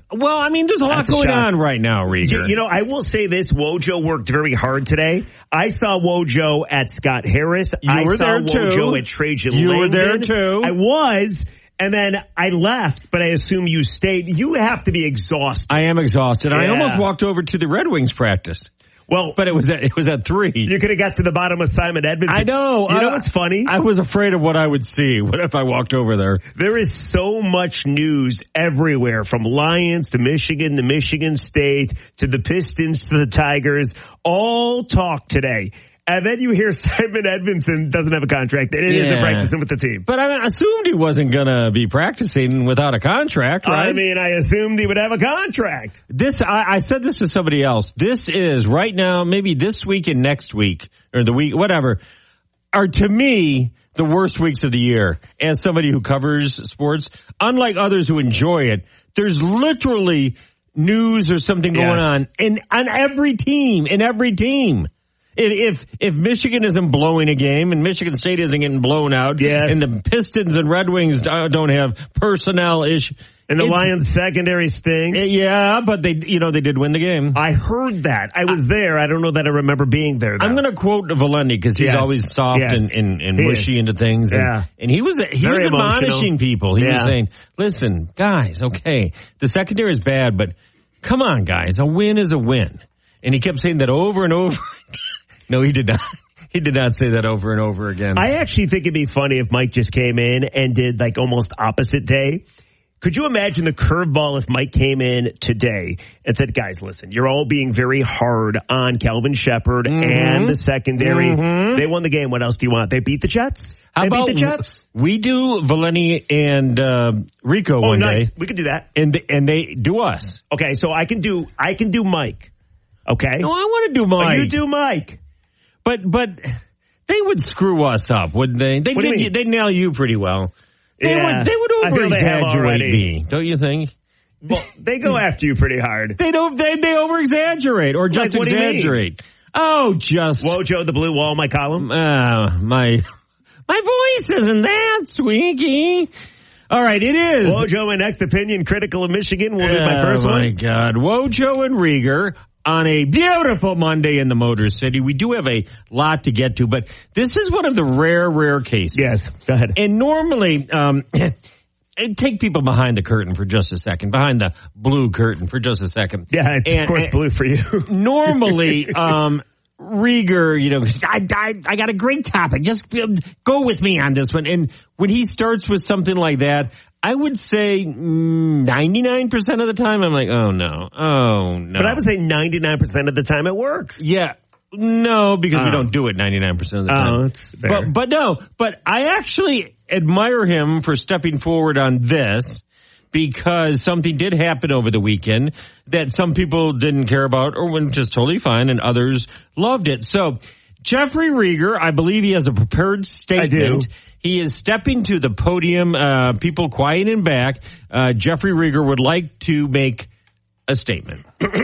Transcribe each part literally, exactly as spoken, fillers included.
Well, I mean, there's a lot That's a going shock. on right now, Rieger. You, you know, I will say this. Wojo worked very hard today. I saw Wojo at Scott Harris. You I were saw there, too. Wojo at Trajan You were Langdon. there, too. I was. And then I left, but I assume you stayed. You have to be exhausted. I am exhausted. I Yeah. almost walked over to the Red Wings practice. Well, But it was at, it was at three. you could have got to the bottom of Simon Edmondson. I know. You know I- what's funny? I was afraid of what I would see. What if I walked over there? There is so much news everywhere, from Lions to Michigan to Michigan State to the Pistons to the Tigers. All talk today. And then you hear Simon Edmondson doesn't have a contract and it Yeah. isn't practicing with the team. But I assumed he wasn't going to be practicing without a contract, right? I mean, I assumed he would have a contract. This, I, I said this to somebody else. This is right now, maybe this week and next week, or the week, whatever, are to me the worst weeks of the year. As somebody who covers sports, unlike others who enjoy it, there's literally news or something going Yes. on in on every team, in every team. If, if if Michigan isn't blowing a game and Michigan State isn't getting blown out, Yes. and the Pistons and Red Wings don't have personnel issues, And the Lions secondary stinks. yeah, but they, you know, they did win the game. I heard that. I was there. I don't know that I remember being there, though. I'm going to quote Valenti because he's Yes. always soft Yes. and, and, and He mushy is. into things. And, Yeah. and he was he Very was emotional. admonishing people. He was Yeah. saying, listen, guys, okay, the secondary is bad, but come on, guys, a win is a win. And he kept saying that over and over. No, he did not. He did not say that over and over again. I actually think it'd be funny if Mike just came in and did like almost opposite day. Could you imagine the curveball if Mike came in today and said, guys, listen, you're all being very hard on Calvin Shepard Mm-hmm. and the secondary. Mm-hmm. They won the game. What else do you want? They beat the Jets? How they about beat the Jets? we do Valenti and uh, Rico Oh, one nice. day, We could do that. and they, and they do us. Okay, so I can do I can do Mike. Okay? No, I want to do Oh, mine. you do Mike. But but they would screw us up, wouldn't they? They What do you mean? They'd nail you pretty well. They Yeah. would they would I feel over they have exaggerate already. me, don't you think? Well, they go after you pretty hard. They don't they they over exaggerate or just Like, what do you mean? exaggerate. Oh, just Wojo, the blue wall, my column. uh, my my voice isn't that squeaky. All right, it is. Wojo, and next opinion critical of Michigan will be my first Oh my one. God, Wojo and Rieger on a beautiful Monday in the Motor City. We do have a lot to get to, but this is one of the rare, rare cases. Yes, go ahead. And normally, um, and take people behind the curtain for just a second, behind the blue curtain for just a second. Yeah, it's And- of course and blue for you. Normally, um, Rieger, you know, I, I, I got a great topic. Just um, go with me on this one. And when he starts with something like that, I would say ninety-nine percent of the time, I'm like, oh no, oh no. But I would say ninety-nine percent of the time it works. Yeah. No, because we Oh. don't do it ninety-nine percent of the time. Oh, that's fair. But, but no, but I actually admire him for stepping forward on this because something did happen over the weekend that some people didn't care about or went just totally fine and others loved it. So Jeffrey Rieger, I believe he has a prepared statement. I do. He is stepping to the podium, uh, people quiet in back. Uh, Jeffrey Rieger would like to make a statement.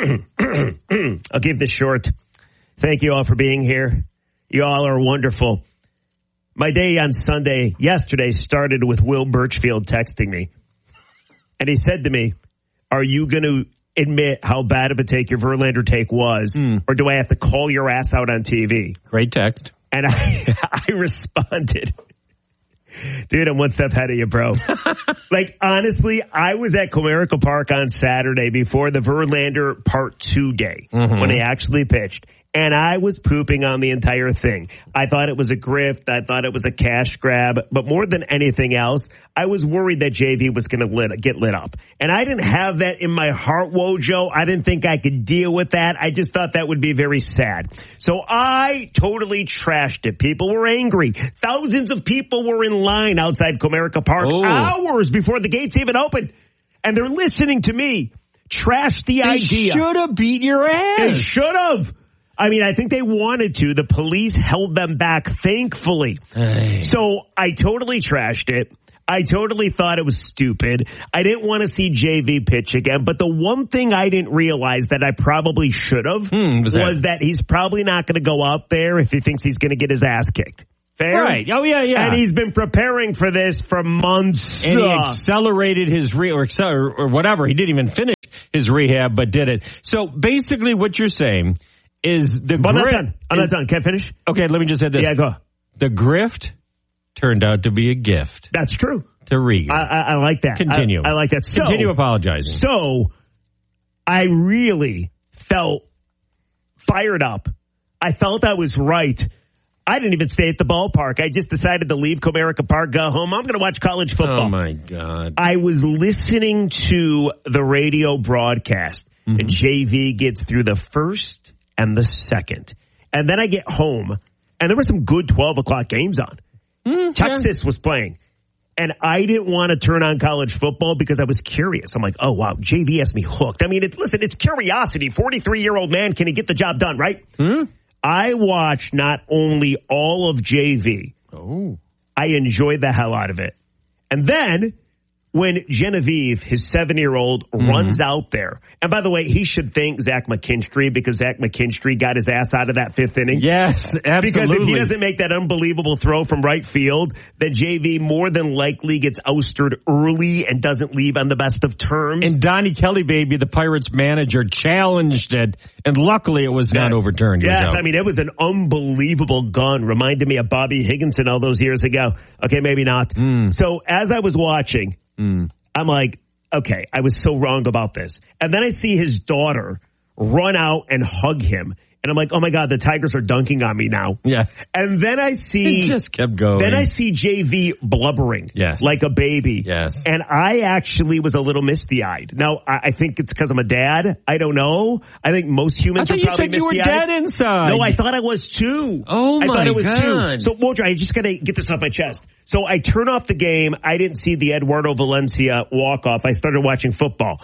I'll keep this short. Thank you all for being here. You all are wonderful. My day on Sunday, yesterday, started with Will Birchfield texting me. And he said to me, are you going to admit how bad of a take your Verlander take was? Mm. Or do I have to call your ass out on T V? Great text. And I, I responded, dude, I'm one step ahead of you, bro. Like, honestly, I was at Comerica Park on Saturday before the Verlander Part two day Mm-hmm. when he actually pitched. And I was pooping on the entire thing. I thought it was a grift. I thought it was a cash grab. But more than anything else, I was worried that J V was going to lit, get lit up. And I didn't have that in my heart, Wojo. I didn't think I could deal with that. I just thought that would be very sad. So I totally trashed it. People were angry. Thousands of people were in line outside Comerica Park Oh. hours before the gates even opened. And they're listening to me trash the They idea. should have beat your They ass. should have. I mean, I think they wanted to. The police held them back, thankfully. Hey. So I totally trashed it. I totally thought it was stupid. I didn't want to see J V pitch again. But the one thing I didn't realize that I probably should have Hmm, was was that? that he's probably not going to go out there if he thinks he's going to get his ass kicked. Fair? Right. Oh, yeah, yeah. And he's been preparing for this for months. And he Ugh. accelerated his re or, accel- or or whatever. He didn't even finish. his rehab, but did it. So basically what you're saying is the but I'm grift. not done. I'm not done. Can't finish? Okay, let me just say this. Yeah, go. The grift turned out to be a gift. That's true. To Rieger. I, I, I like that. Continue. I, I like that. So, Continue apologizing. So, I really felt fired up. I felt I was right. I didn't even stay at the ballpark. I just decided to leave Comerica Park, go home. I'm going to watch college football. Oh, my God. I was listening to the radio broadcast, mm-hmm. and J V gets through the first and the second. And then I get home, and there were some good twelve o'clock games on. Mm, Texas yeah. was playing. And I didn't want to turn on college football because I was curious. I'm like, oh, wow, J V has me hooked. I mean, it, listen, it's curiosity. forty-three-year-old man, can he get the job done, right? Hmm? I watched not only all of J V, oh. I enjoyed the hell out of it. And then when Genevieve, his seven-year-old, mm-hmm. runs out there, and by the way, he should thank Zach McKinstry because Zach McKinstry got his ass out of that fifth inning. Yes, absolutely. Because if he doesn't make that unbelievable throw from right field, then J V more than likely gets ousted early and doesn't leave on the best of terms. And Donnie Kelly, baby, the Pirates manager, challenged it, and luckily it was yes. not overturned. Yes, I mean, it was an unbelievable gun. Reminded me of Bobby Higginson all those years ago. Okay, maybe not. Mm. So as I was watching, mm. I'm like, okay, I was so wrong about this. And then I see his daughter run out and hug him. And I'm like, oh my God, the Tigers are dunking on me now. Yeah. And then I see. It just kept going. Then I see J V blubbering. Yes. Like a baby. Yes. And I actually was a little misty eyed. Now, I, I think it's because I'm a dad. I don't know. I think most humans I are thought probably you said you were misty-eyed. dead inside. No, I thought I was too. Oh my I thought it was God. too. So, Wojra, I just got to get this off my chest. So I turn off the game. I didn't see the Eduardo Valencia walk off. I started watching football.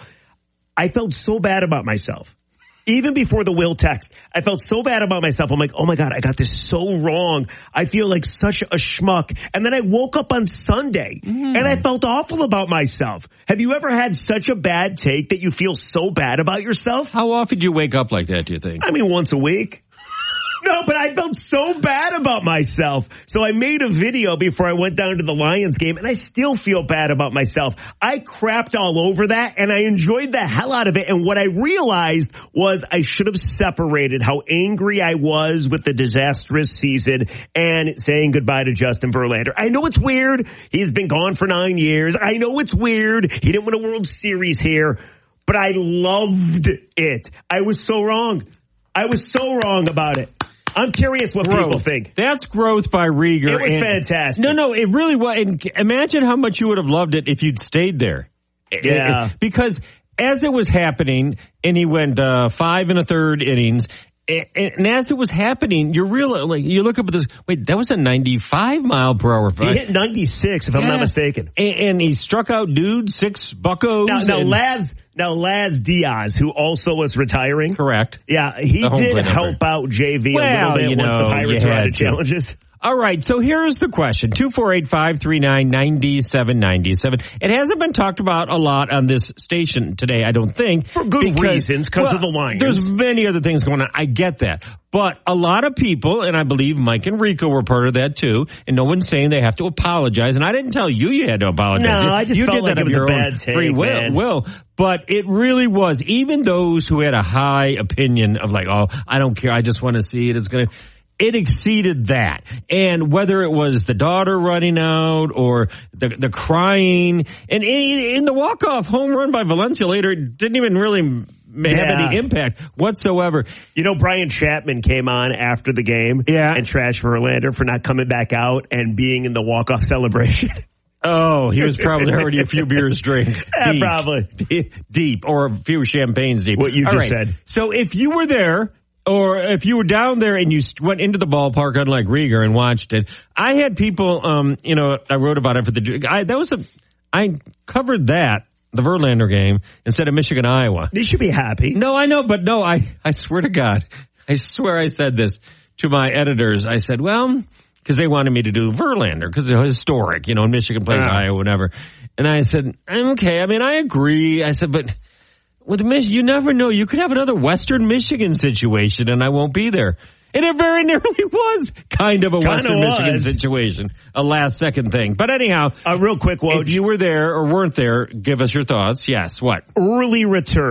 I felt so bad about myself. Even before the Will text, I felt so bad about myself. I'm like, oh my God, I got this so wrong. I feel like such a schmuck. And then I woke up on Sunday mm. and I felt awful about myself. Have you ever had such a bad take that you feel so bad about yourself? How often do you wake up like that, do you think? I mean, once a week. No, but I felt so bad about myself. So I made a video before I went down to the Lions game, and I still feel bad about myself. I crapped all over that, and I enjoyed the hell out of it. And what I realized was I should have separated how angry I was with the disastrous season and saying goodbye to Justin Verlander. I know it's weird. He's been gone for nine years. I know it's weird. He didn't win a World Series here, but I loved it. I was so wrong. I was so wrong about it. I'm curious what growth. people think. That's growth by Rieger. It was and, fantastic. No, no, it really was. And imagine how much you would have loved it if you'd stayed there. Yeah. It, because as it was happening, and he went uh, five and a third innings, and, and as it was happening, you're real like you look up at this. Wait, that was a ninety-five mile per hour. He hit ninety-six, if yeah. I'm not mistaken, and, and he struck out dudes, six buccos. Now, now and, Laz, now Laz Diaz, who also was retiring, correct? Yeah, he did help out J V well, a little bit you once know, the Pirates were out of challenges. All right, so here's the question. two four eight, five three nine, nine seven nine seven. It hasn't been talked about a lot on this station today, I don't think. For good because, reasons, because well, of the Lions. There's many other things going on. I get that. But a lot of people, and I believe Mike and Rico were part of that too, and no one's saying they have to apologize. And I didn't tell you you had to apologize. No, you, I just you felt did like that it was your a bad take, free will, man. will. But it really was. Even those who had a high opinion of like, oh, I don't care, I just want to see it, it's going to... It exceeded that. And whether it was the daughter running out or the the crying, and in, in the walk-off home run by Valencia later, it didn't even really have yeah. any impact whatsoever. You know, Brian Chapman came on after the game yeah. and trashed Verlander for not coming back out and being in the walk-off celebration. Oh, he was probably already a few beers drink. Yeah, deep, probably. Deep, deep, or a few champagnes deep. What you All just right. said. So if you were there, or if you were down there and you went into the ballpark, unlike Rieger, and watched it, I had people, um, you know, I wrote about it for the, I, that was a, I covered that, the Verlander game, instead of Michigan, Iowa. They should be happy. No, I know, but no, I, I swear to God, I swear I said this to my editors. I said, well, because they wanted me to do Verlander, because it was historic, you know, Michigan played yeah. Iowa, whatever. And I said, I'm okay. I mean, I agree. I said, but with Mich- you never know. You could have another Western Michigan situation, and I won't be there. And it very nearly was kind of a Kinda Western was. Michigan situation, a last-second thing. But anyhow, uh, real quick, Woj. If you were there or weren't there, give us your thoughts. Yes, what? Early return.